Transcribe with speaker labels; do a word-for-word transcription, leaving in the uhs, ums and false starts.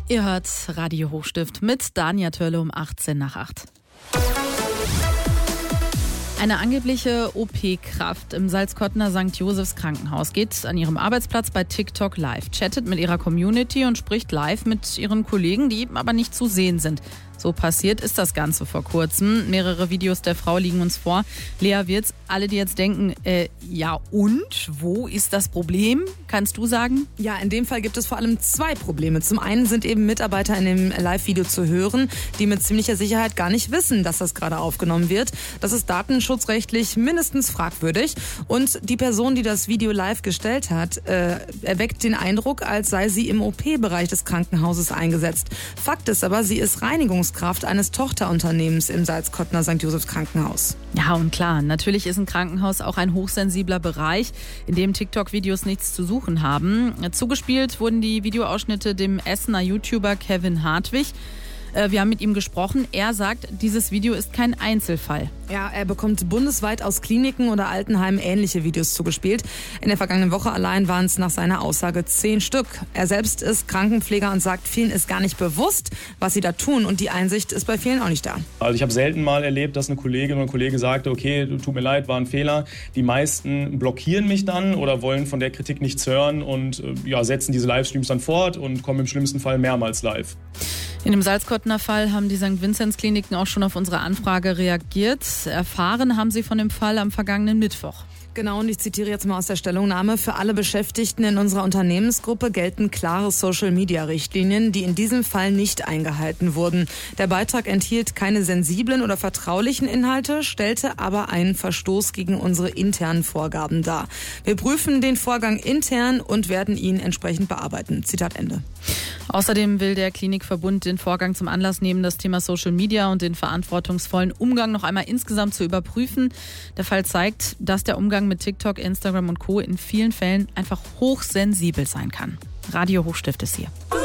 Speaker 1: Ihr hört Radio Hochstift mit Dania Törle um achtzehn nach acht. Eine angebliche O P-Kraft im Salzkottner Sankt Josephs Krankenhaus geht an ihrem Arbeitsplatz bei TikTok live, chattet mit ihrer Community und spricht live mit ihren Kollegen, die aber nicht zu sehen sind. So passiert ist das Ganze vor kurzem. Mehrere Videos der Frau liegen uns vor. Lea Wirz, alle, die jetzt denken, äh, ja und, wo ist das Problem? Kannst du sagen?
Speaker 2: Ja, in dem Fall gibt es vor allem zwei Probleme. Zum einen sind eben Mitarbeiter in dem Live-Video zu hören, die mit ziemlicher Sicherheit gar nicht wissen, dass das gerade aufgenommen wird. Das ist datenschutzrechtlich mindestens fragwürdig. Und die Person, die das Video live gestellt hat, äh, erweckt den Eindruck, als sei sie im O P-Bereich des Krankenhauses eingesetzt. Fakt ist aber, sie ist Reinigungs Kraft eines Tochterunternehmens im Salzkottner Sankt Josephs Krankenhaus.
Speaker 1: Ja, und klar, natürlich ist ein Krankenhaus auch ein hochsensibler Bereich, in dem TikTok-Videos nichts zu suchen haben. Zugespielt wurden die Videoausschnitte dem Essener YouTuber Kevin Hartwig. Wir haben mit ihm gesprochen. Er sagt, dieses Video ist kein Einzelfall.
Speaker 2: Ja, er bekommt bundesweit aus Kliniken oder Altenheimen ähnliche Videos zugespielt. In der vergangenen Woche allein waren es nach seiner Aussage zehn Stück. Er selbst ist Krankenpfleger und sagt, vielen ist gar nicht bewusst, was sie da tun. Und die Einsicht ist bei vielen auch nicht da.
Speaker 3: Also ich habe selten mal erlebt, dass eine Kollegin oder ein Kollege sagte, okay, tut mir leid, war ein Fehler. Die meisten blockieren mich dann oder wollen von der Kritik nichts hören und ja, setzen diese Livestreams dann fort und kommen im schlimmsten Fall mehrmals live.
Speaker 2: In dem Salzkottner Fall haben die Sankt Vinzenz-Kliniken auch schon auf unsere Anfrage reagiert. Erfahren haben sie von dem Fall am vergangenen Mittwoch. Genau, und ich zitiere jetzt mal aus der Stellungnahme. Für alle Beschäftigten in unserer Unternehmensgruppe gelten klare Social-Media-Richtlinien, die in diesem Fall nicht eingehalten wurden. Der Beitrag enthielt keine sensiblen oder vertraulichen Inhalte, stellte aber einen Verstoß gegen unsere internen Vorgaben dar. Wir prüfen den Vorgang intern und werden ihn entsprechend bearbeiten. Zitat Ende. Außerdem will der Klinikverbund den Vorgang zum Anlass nehmen, das Thema Social Media und den verantwortungsvollen Umgang noch einmal insgesamt zu überprüfen. Der Fall zeigt, dass der Umgang mit TikTok, Instagram und Co. in vielen Fällen einfach hochsensibel sein kann. Radio Hochstift ist hier.